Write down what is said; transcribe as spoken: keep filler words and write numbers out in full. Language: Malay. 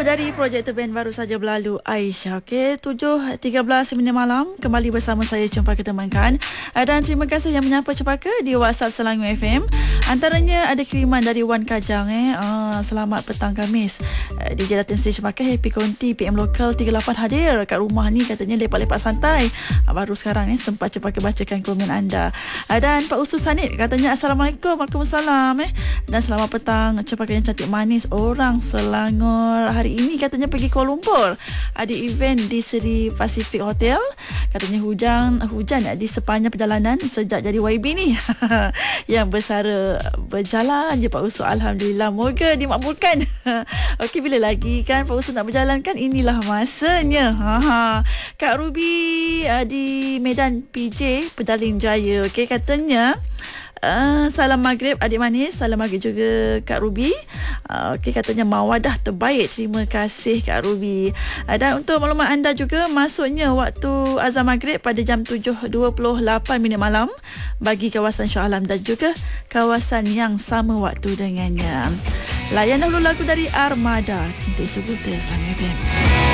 Dari projek band baru saja berlalu, Aisyah. Okey, tujuh tiga belas minit malam kembali bersama saya Cempaka Temankan. Dan terima kasih yang menyapa Cempaka di WhatsApp Selangor F M. Antaranya ada kiriman dari Wan Kajang eh. Ah, selamat petang Khamis. Uh, D J Datin Sri Cempaka Happy Konti P M Lokal tiga lapan hadir kat rumah ni, katanya lepak-lepak santai. Uh, baru sekarang ni sempat Cempaka bacakan komen anda. Uh, dan Pak Usus Sanit katanya Assalamualaikum. Waalaikumsalam eh. Dan selamat petang Cempaka yang cantik manis orang Selangor. Hari ini katanya pergi Kuala Lumpur, ada event di Seri Pacific Hotel. Katanya hujan hujan di sepanjang perjalanan sejak jadi Y B ni. Yang bersara berjalan je Pak Usu. Alhamdulillah, moga dimakbulkan. Okey, bila lagi kan Pak Usu nak berjalan kan, inilah masanya. Ha ha. Kak Ruby uh, di Medan P J Petaling Jaya. Okey, katanya Uh, salam maghrib adik manis. Salam maghrib juga Kak Ruby. uh, Okey, katanya mawadah terbaik. Terima kasih Kak Ruby. uh, Dan untuk maklumat anda juga, masuknya waktu azan maghrib pada jam tujuh dua puluh lapan minit malam bagi kawasan Shah Alam dan juga kawasan yang sama waktu dengannya. Layan dahulu lagu dari Armada, Cinta Itu Buta, Selangor F M.